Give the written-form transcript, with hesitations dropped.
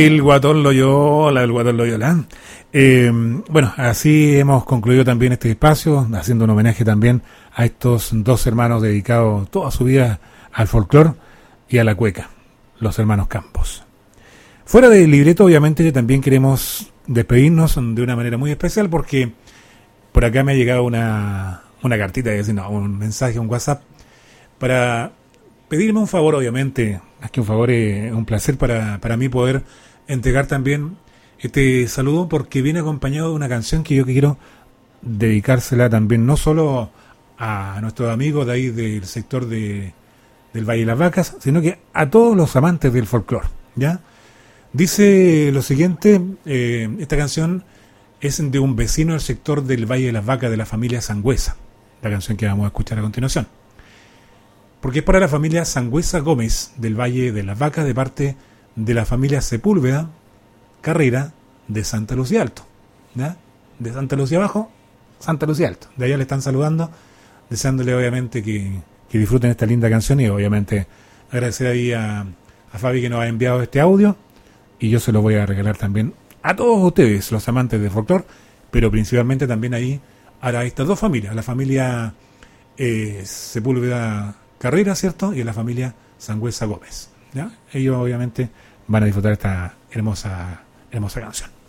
El Guatón Loyola, el Guatón Loyola. Bueno, así hemos concluido también este espacio, haciendo un homenaje también a estos dos hermanos dedicados toda su vida al folclore y a la cueca, los hermanos Campos. Fuera del libreto, obviamente, también queremos despedirnos de una manera muy especial porque por acá me ha llegado una cartita, un mensaje, un WhatsApp, para pedirme un favor, obviamente. Más que un favor, es un placer para mí poder entregar también este saludo, porque viene acompañado de una canción que yo quiero dedicársela también no solo a nuestros amigos de ahí del sector del Valle de las Vacas, sino que a todos los amantes del folclore, ¿ya? Dice lo siguiente, esta canción es de un vecino del sector del Valle de las Vacas de la familia Sangüesa, la canción que vamos a escuchar a continuación. Porque es para la familia Sangüesa Gómez del Valle de las Vacas, de parte de la familia Sepúlveda Carrera de Santa Lucía Alto, ¿ya? De Santa Lucía Abajo, Santa Lucía Alto. De allá le están saludando, deseándole obviamente que disfruten esta linda canción, y obviamente agradecer ahí a Fabi que nos ha enviado este audio, y yo se lo voy a regalar también a todos ustedes, los amantes de folclore, pero principalmente también ahí a estas dos familias, a la familia Sepúlveda Carrera, ¿cierto? Y a la familia Sangüesa Gómez, ¿ya? Ellos obviamente van a disfrutar esta hermosa canción.